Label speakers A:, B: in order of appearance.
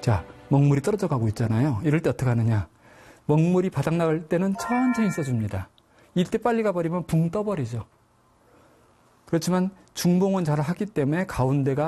A: 자, 먹물이 떨어져 가고 있잖아요. 이럴 때 어떻게 하느냐. 먹물이 바닥 나갈 때는 천천히 써줍니다. 이때 빨리 가버리면 붕 떠버리죠. 그렇지만 중봉은 잘 하기 때문에 가운데가